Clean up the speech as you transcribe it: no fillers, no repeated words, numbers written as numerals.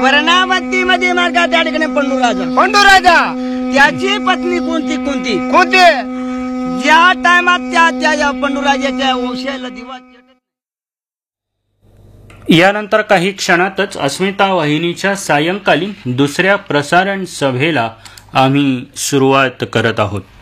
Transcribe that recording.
वर्णावती मध्ये मार्गा त्या ठिकाणी पंडूराजा त्याची पत्नी कोणती कोणती ज्या टायमात त्या पंडूराजाच्या वंशाला दिवा. यानंतर काही क्षणातच अस्मिता वाहिनीच्या सायंकालीन दुसऱ्या प्रसारण सभेला आम्ही सुरुवात करत आहोत.